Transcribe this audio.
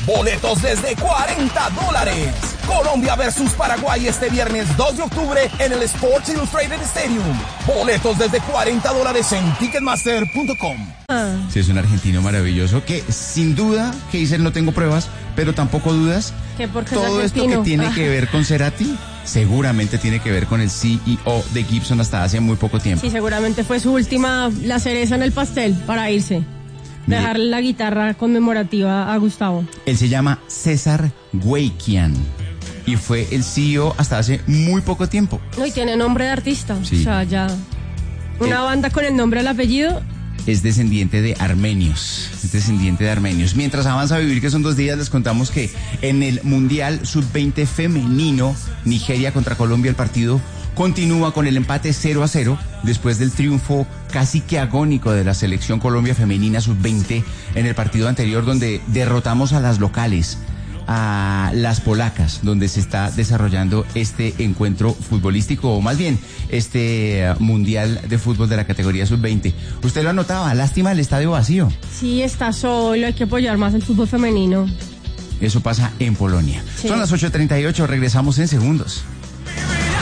Boletos desde $40. Colombia versus Paraguay este viernes 2 de octubre en el Sports Illustrated Stadium. Boletos desde $40 en Ticketmaster.com. Sí, es un argentino maravilloso que sin duda, que dice no tengo pruebas, pero tampoco dudas. Que porque todo esto que tiene que ver con Cerati seguramente tiene que ver con el CEO de Gibson hasta hace muy poco tiempo. Sí, seguramente fue su última, la cereza en el pastel para irse. Dejarle la guitarra conmemorativa a Gustavo. Él se llama César Gueikian y fue el CEO hasta hace muy poco tiempo. No, y tiene nombre de artista. Sí. O sea, ya. Una banda con el nombre al apellido. Es descendiente de armenios. Mientras avanza a vivir, que son 2 días, les contamos que en el Mundial Sub-20 femenino, Nigeria contra Colombia, el partido continúa con el empate 0-0 después del triunfo casi que agónico de la selección Colombia femenina Sub-20 en el partido anterior, donde derrotamos a las locales, a las polacas, donde se está desarrollando este encuentro futbolístico, o más bien este Mundial de Fútbol de la categoría Sub-20. Usted lo anotaba, lástima el estadio vacío. Sí, está solo, hay que apoyar más el fútbol femenino. Eso pasa en Polonia. Sí. Son las 8:38, regresamos en segundos.